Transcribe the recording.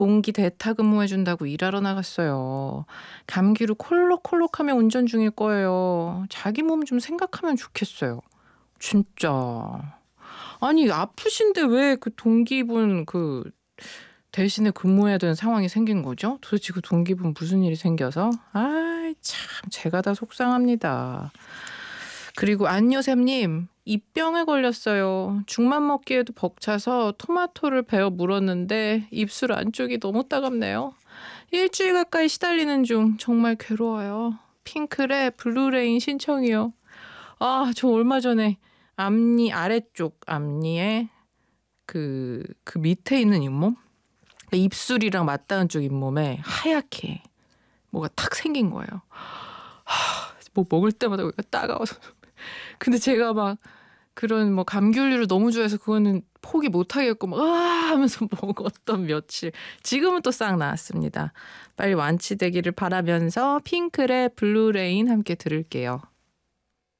옹기 대타 근무해준다고 일하러 나갔어요. 감기로 콜록콜록하며 운전 중일 거예요. 자기 몸 좀 생각하면 좋겠어요. 진짜. 아니 아프신데 왜 그 동기분 대신에 근무해야 되는 상황이 생긴 거죠? 도대체 그 동기분 무슨 일이 생겨서? 아이 참 제가 다 속상합니다. 그리고 안요샘님 입병에 걸렸어요. 죽만 먹기에도 벅차서 토마토를 베어 물었는데 입술 안쪽이 너무 따갑네요. 일주일 가까이 시달리는 중 정말 괴로워요. 핑클의 블루레인 신청이요. 아, 저 얼마 전에 앞니 아래쪽 앞니에 그 밑에 있는 잇몸? 입술이랑 맞닿은 쪽 잇몸에 하얗게 뭐가 탁 생긴 거예요. 뭐 먹을 때마다 여기가 따가워서. 근데 제가 막 그런 뭐 감귤류를 너무 좋아해서 그거는 포기 못 하겠고 막 하면서 먹었던 며칠. 지금은 또 싹 나았습니다. 빨리 완치되기를 바라면서 핑클의 블루레인 함께 들을게요.